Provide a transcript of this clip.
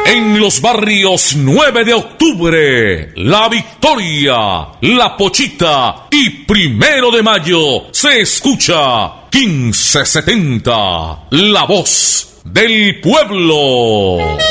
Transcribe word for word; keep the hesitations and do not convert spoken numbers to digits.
En los barrios nueve de octubre, La Victoria, La Pochita y Primero de Mayo se escucha quince setenta, La Voz del Pueblo.